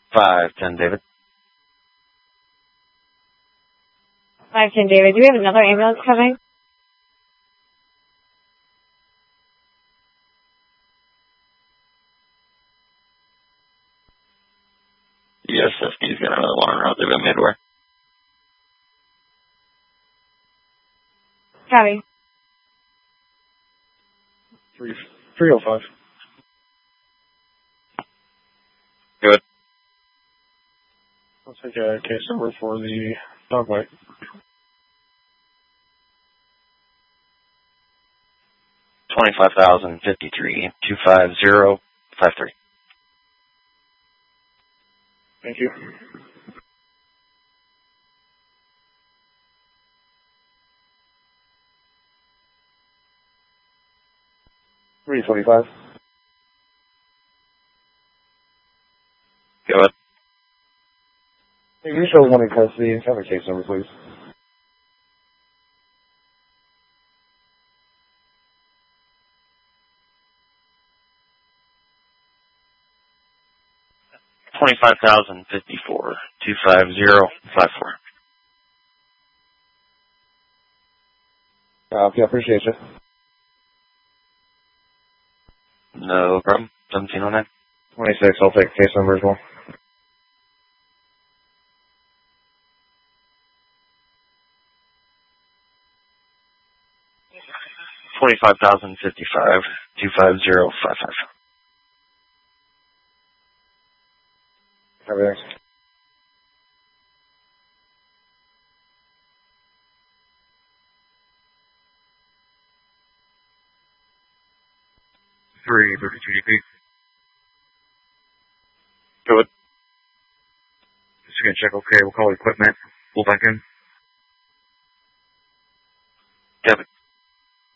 510 David. 510 David. Do we have another ambulance coming? Yes, SP's got another one around. They've been midway. Copy. 305. Good. I'll take a case number for the dog bite. 25,053 25053. Thank you. $325. Good. Hey, can you show one in custody? Have a case number, please. $25,054 25054. Yeah, appreciate you. No problem. 1709. 26, I'll take case number as well. $25,055 25055. Everything. $332 Good. Just gonna check. Okay, we'll call equipment. Pull back in. Kevin.